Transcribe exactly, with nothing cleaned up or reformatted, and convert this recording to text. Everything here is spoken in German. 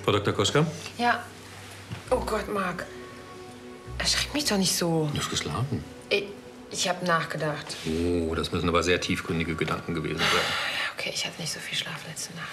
Frau Doktor Koschka? Ja. Oh Gott, Marc. Erschreck mich doch nicht so. Du hast geschlafen. Ich, ich habe nachgedacht. Oh, das müssen aber sehr tiefgründige Gedanken gewesen sein. Okay, ich hatte nicht so viel Schlaf letzte Nacht.